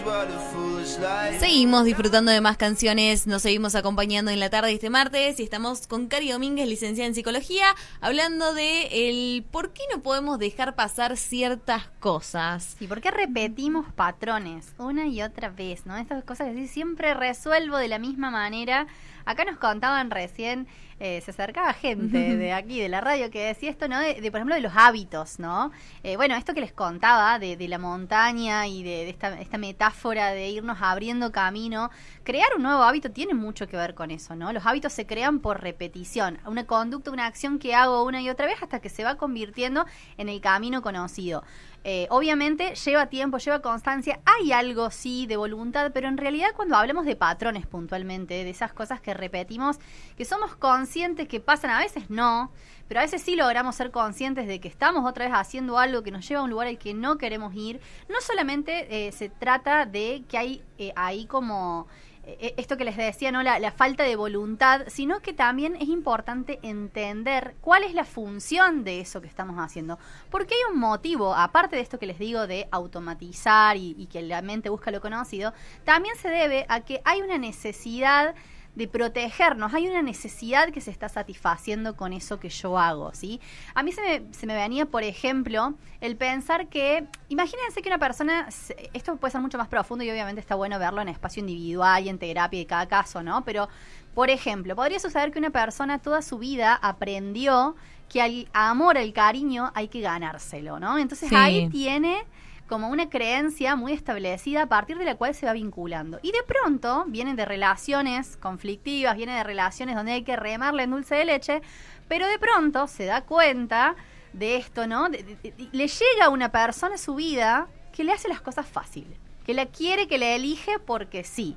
Seguimos disfrutando de más canciones, nos seguimos acompañando en la tarde de este martes y estamos con Cari Domínguez, licenciada en psicología, hablando de el por qué no podemos dejar pasar ciertas cosas. ¿Y por qué repetimos patrones una y otra vez, no? Estas cosas que siempre resuelvo de la misma manera. Acá nos contaban recién, se acercaba gente de aquí, de la radio, que decía esto, ¿no? De por ejemplo, de los hábitos, ¿no? Bueno, esto que les contaba de la montaña y de esta metáfora de irnos abriendo camino. Crear un nuevo hábito tiene mucho que ver con eso, ¿no? Los hábitos se crean por repetición. Una conducta, una acción que hago una y otra vez hasta que se va convirtiendo en el camino conocido. Obviamente lleva tiempo, lleva constancia, hay algo sí de voluntad, pero en realidad cuando hablamos de patrones puntualmente, de esas cosas que repetimos, que somos conscientes que pasan, a veces no, pero a veces sí logramos ser conscientes de que estamos otra vez haciendo algo que nos lleva a un lugar al que no queremos ir. No solamente se trata de que hay ahí como esto que les decía, ¿no? La falta de voluntad, sino que también es importante entender cuál es la función de eso que estamos haciendo. Porque hay un motivo, aparte de esto que les digo de automatizar y que la mente busca lo conocido, también se debe a que hay una necesidad de protegernos, hay una necesidad que se está satisfaciendo con eso que yo hago, ¿sí? A mí se me venía, por ejemplo, el pensar que, imagínense que una persona, esto puede ser mucho más profundo y obviamente está bueno verlo en espacio individual y en terapia de cada caso, ¿no? Pero, por ejemplo, podría suceder que una persona toda su vida aprendió que al amor, al cariño, hay que ganárselo, ¿no? Entonces sí, ahí tiene como una creencia muy establecida a partir de la cual se va vinculando. Y de pronto vienen de relaciones conflictivas, vienen de relaciones donde hay que remarle en dulce de leche, pero de pronto se da cuenta de esto, ¿no? Le llega a una persona a su vida que le hace las cosas fáciles, que la quiere, que la elige porque sí.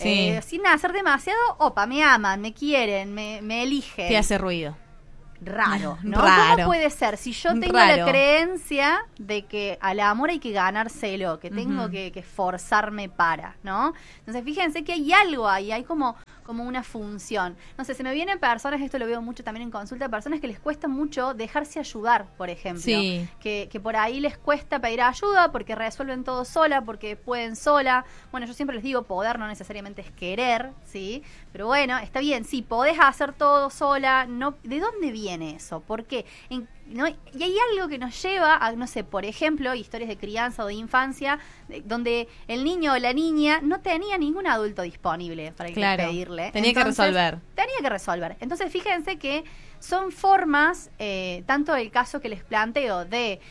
Sin hacer demasiado, me aman, me quieren, me eligen. Te hace ruido. Raro, ¿no? Raro. ¿Cómo puede ser? Si yo tengo la creencia de que al amor hay que ganárselo, que tengo que esforzarme para, ¿no? Entonces, fíjense que hay algo ahí, hay como una función. No sé, se me vienen personas, esto lo veo mucho también en consulta, personas que les cuesta mucho dejarse ayudar, por ejemplo. Sí. Que por ahí les cuesta pedir ayuda porque resuelven todo sola, porque pueden sola. Bueno, yo siempre les digo, poder no necesariamente es querer, ¿sí? Pero bueno, está bien, sí, podés hacer todo sola. No, ¿de dónde viene eso? ¿Por qué? ¿No? Y hay algo que nos lleva a, no sé, por ejemplo, historias de crianza o de infancia, donde el niño o la niña no tenía ningún adulto disponible para pedirle. Tenía que resolver. Entonces, fíjense que son formas, tanto el caso que les planteo de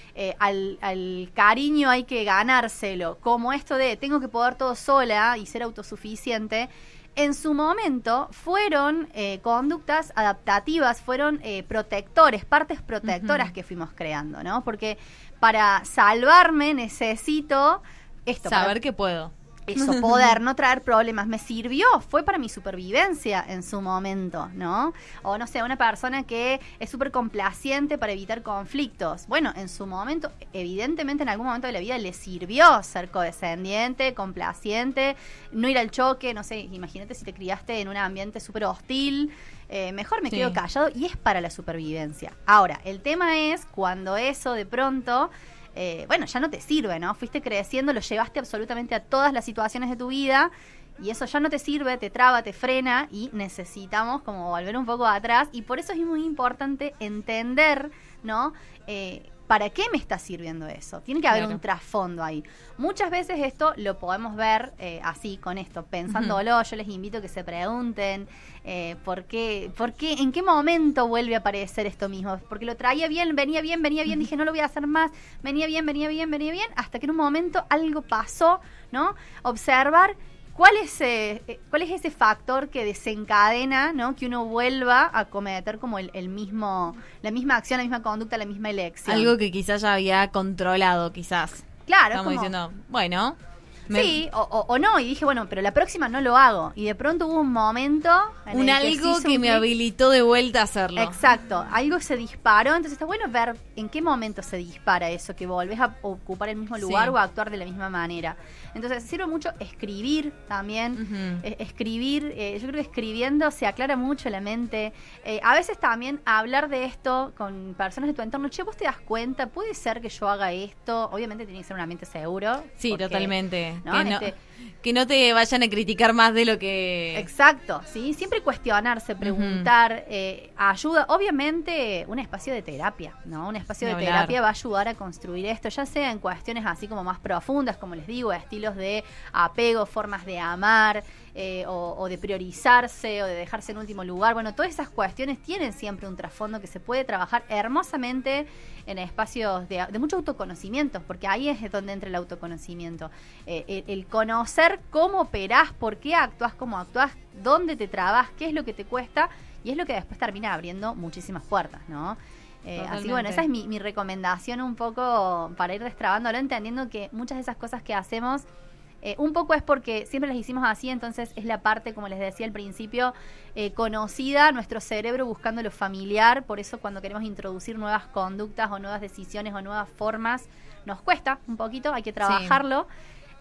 al cariño hay que ganárselo, como esto de tengo que poder todo sola y ser autosuficiente. En su momento fueron conductas adaptativas, fueron protectores, partes protectoras que fuimos creando, ¿no? Porque para salvarme necesito esto. Saber que puedo. Eso, poder, no traer problemas. Me sirvió, fue para mi supervivencia en su momento, ¿no? O no sé, una persona que es súper complaciente para evitar conflictos. Bueno, en su momento, evidentemente en algún momento de la vida le sirvió ser condescendiente, complaciente, no ir al choque, no sé, imagínate si te criaste en un ambiente súper hostil. Mejor me quedo callado y es para la supervivencia. Ahora, el tema es cuando eso de pronto... ya no te sirve, ¿no? Fuiste creciendo, lo llevaste absolutamente a todas las situaciones de tu vida y eso ya no te sirve, te traba, te frena y necesitamos como volver un poco atrás y por eso es muy importante entender, ¿no? ¿Para qué me está sirviendo eso? Tiene que haber un trasfondo ahí. Muchas veces esto lo podemos ver así, con esto, pensándolo. Yo les invito a que se pregunten ¿por qué, en qué momento vuelve a aparecer esto mismo? Porque lo traía bien, venía bien, dije no lo voy a hacer más, venía bien, hasta que en un momento algo pasó, ¿no? Observar ¿cuál es ese factor que desencadena, ¿no? Que uno vuelva a cometer como la misma acción, la misma conducta, la misma elección? Algo que quizás ya había controlado, quizás. Claro. Estamos diciendo, bueno... Sí, o no, y dije, bueno, pero la próxima no lo hago. Y de pronto hubo un momento... Un algo que me habilitó de vuelta a hacerlo. Exacto, algo se disparó, entonces está bueno ver en qué momento se dispara eso, que volvés a ocupar el mismo lugar o a actuar de la misma manera. Entonces sirve mucho escribir también, escribir, yo creo que escribiendo se aclara mucho la mente. A veces también hablar de esto con personas de tu entorno, che, vos te das cuenta, puede ser que yo haga esto, obviamente tiene que ser un ambiente seguro. Sí, totalmente. ¿no? Que no te vayan a criticar más de lo que... Exacto, ¿sí? Siempre cuestionarse, preguntar, ayuda. Obviamente, un espacio de terapia, ¿no? Un espacio de terapia va a ayudar a construir esto, ya sea en cuestiones así como más profundas, como les digo, estilos de apego, formas de amar, o de priorizarse, o de dejarse en último lugar. Bueno, todas esas cuestiones tienen siempre un trasfondo que se puede trabajar hermosamente en espacios de mucho autoconocimiento, porque ahí es donde entra el autoconocimiento. El conocer cómo operás, por qué actúas como actúas, dónde te trabas, qué es lo que te cuesta, y es lo que después termina abriendo muchísimas puertas, ¿no? Así que bueno, esa es mi recomendación un poco para ir destrabándolo, entendiendo que muchas de esas cosas que hacemos un poco es porque siempre las hicimos así, entonces es la parte, como les decía al principio, conocida, nuestro cerebro buscando lo familiar. Por eso cuando queremos introducir nuevas conductas o nuevas decisiones o nuevas formas, nos cuesta un poquito, hay que trabajarlo,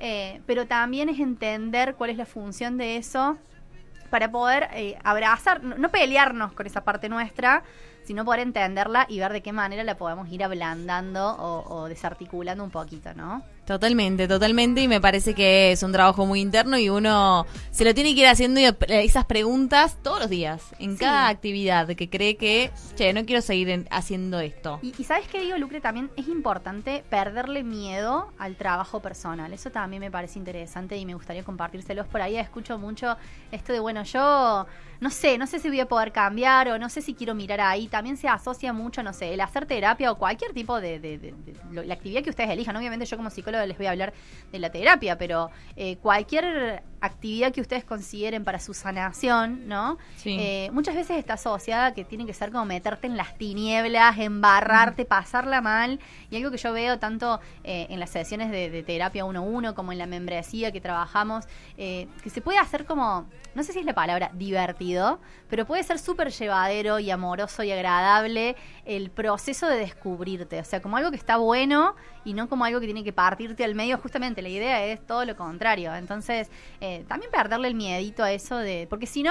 pero también es entender cuál es la función de eso para poder abrazar, no pelearnos con esa parte nuestra, sino poder entenderla y ver de qué manera la podemos ir ablandando o desarticulando un poquito, ¿no? Totalmente, totalmente, y me parece que es un trabajo muy interno y uno se lo tiene que ir haciendo esas preguntas todos los días, en cada actividad, que cree que, no quiero seguir haciendo esto. Y ¿sabes qué digo, Lucre? También es importante perderle miedo al trabajo personal. Eso también me parece interesante y me gustaría compartírselos por ahí. Escucho mucho esto de, bueno, yo no sé si voy a poder cambiar o no sé si quiero mirar ahí. También se asocia mucho, no sé, el hacer terapia o cualquier tipo de la actividad que ustedes elijan. Obviamente yo como psicóloga les voy a hablar de la terapia, pero cualquier actividad que ustedes consideren para su sanación, ¿no? Sí. Muchas veces está asociada que tiene que ser como meterte en las tinieblas, embarrarte, pasarla mal, y algo que yo veo tanto en las sesiones de terapia 1-1 como en la membresía que trabajamos, que se puede hacer como, no sé si es la palabra divertido, pero puede ser súper llevadero y amoroso y agradable el proceso de descubrirte, o sea, como algo que está bueno y no como algo que tiene que partirte al medio. Justamente la idea es todo lo contrario. Entonces también perderle el miedito a eso, porque si no